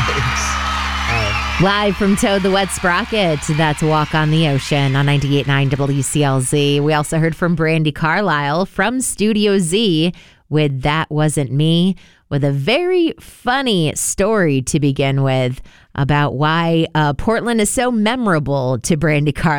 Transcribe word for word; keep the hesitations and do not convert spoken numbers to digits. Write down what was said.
Live from Toad the Wet Sprocket, that's Walk on the Ocean on ninety-eight point nine W C L Z. We also heard from Brandi Carlile from Studio Z with That Wasn't Me, with a very funny story to begin with about why uh, Portland is so memorable to Brandi Carlile.